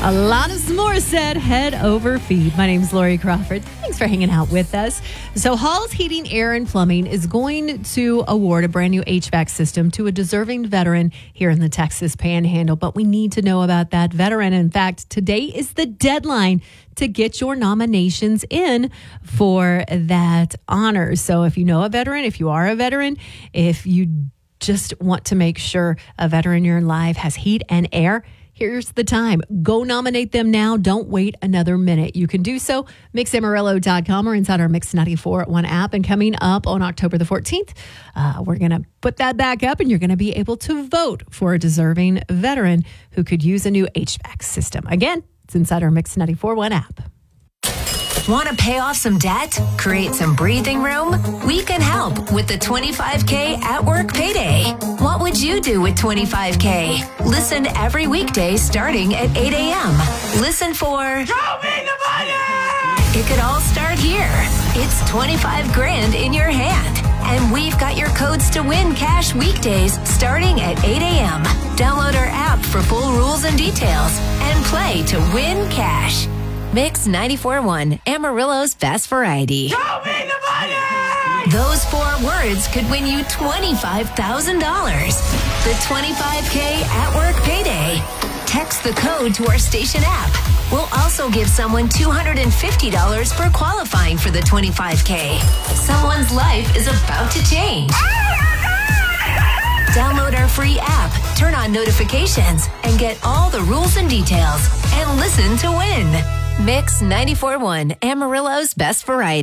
Alanis Morissette, Head Over Feet. My name's Lori Crawford. Thanks for hanging out with us. So Hall's Heating, Air, and Plumbing is going to award a brand new HVAC system to a deserving veteran here in the Texas Panhandle. But we need to know about that veteran. In fact, today is the deadline to get your nominations in for that honor. So if you know a veteran, if you are a veteran, if you just want to make sure a veteran in your life has heat and air, here's the time. Go nominate them now. Don't wait another minute. You can do so. MixAmarillo.com or inside our Mix 94.1 app. And coming up on October the 14th, we're going to put that back up and you're going to be able to vote for a deserving veteran who could use a new HVAC system. Again, it's inside our Mix 94.1 app. Want to pay off some debt? Create some breathing room? We can help with the 25K at work payday. What would you do with 25K? Listen every weekday starting at 8 a.m. Listen for Show me the money! It could all start here. It's 25 grand in your hand. And we've got your codes to win cash weekdays starting at 8 a.m. Download our app for full rules and details and play to win cash. Mix 94.1, Amarillo's best variety. Show me the money! Those 4 words could win you $25,000. The 25K at work payday. Text the code to our station app. We'll also give someone $250 for qualifying for the 25K. Someone's life is about to change. Download our free app, turn on notifications, and get all the rules and details. And listen to win. Mix 94.1, Amarillo's best variety.